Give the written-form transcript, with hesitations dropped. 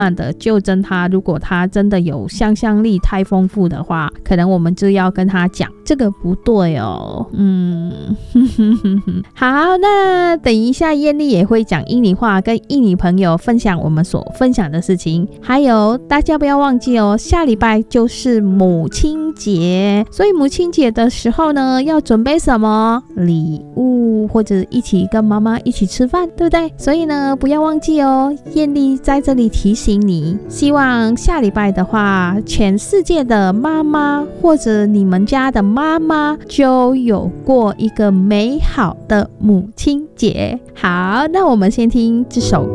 的纠正他，如果他真的有想象力太丰富的话，可能我们就要跟他讲这个不对哦。好，那等一下艳丽也会讲印尼话，跟印尼朋友分享我们所分享的事情。还有大家不要忘记哦，下礼拜就是母亲节，所以母亲节的时候呢，要准备什么礼物，或者一起跟妈妈一起吃饭，对不对？所以呢，不要忘记哦，艳丽在这里提醒你，希望下礼拜的话，全世界的妈妈或者你们家的妈妈就有过一个美好的母亲节。好，那我们先听这首